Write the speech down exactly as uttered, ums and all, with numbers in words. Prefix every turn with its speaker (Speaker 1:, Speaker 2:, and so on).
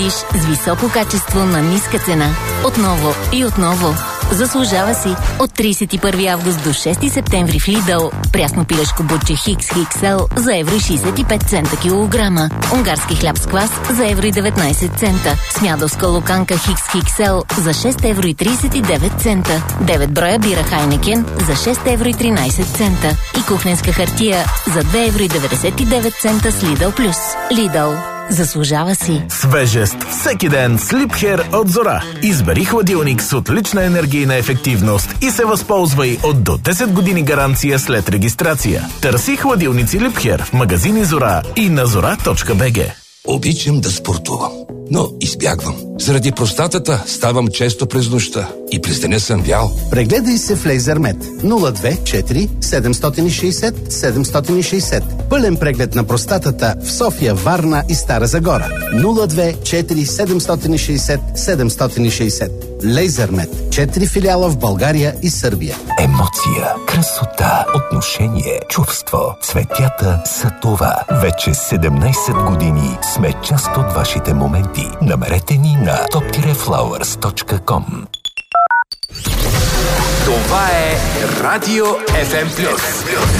Speaker 1: победиш с високо качество на ниска цена. Отново и отново. Заслужава си. От тридесет и първи август до шести септември в Lidl прясно пилешко бутче Хикс Икс Ел за евро и шейсет и пет цента килограма. Унгарски хляб с квас за евро и деветнайсет цента. Смядовска луканка Хикс Икс Ел за шест евро и тридесет и девет цента. девет броя бира Хайнекен за шест евро и тринайсет цента. И кухненска хартия за две евро и деветдесет и девет цента с Lidl Плюс. Lidl. Заслужава си.
Speaker 2: Свежест всеки ден с Liebherr от Зора. Избери хладилник с отлична енергийна ефективност и се възползвай от до десет години гаранция след регистрация. Търси хладилници Liebherr в магазини Зора и на зора точка би джи.
Speaker 3: Обичам да спортувам, но избягвам. Заради простатата ставам често през нощта и през деня съм вял.
Speaker 4: Прегледай се в Лейзермед нула две четири седем шест седем седем шест. Пълен преглед на простатата в София, Варна и Стара Загора. нула две четири седем шест седем шест. Лейзермед. Четири филиала в България и Сърбия.
Speaker 5: Емоция, красота, отношение, чувство. Цветята са това. Вече седемнайсет години сме част от вашите моменти. Намерете ни на топ флауърс точка ком.
Speaker 6: Това е Радио Еф Ем Плюс.